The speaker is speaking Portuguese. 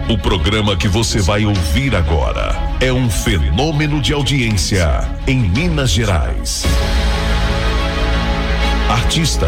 O programa que você vai ouvir agora é um fenômeno de audiência em Minas Gerais. Artistas,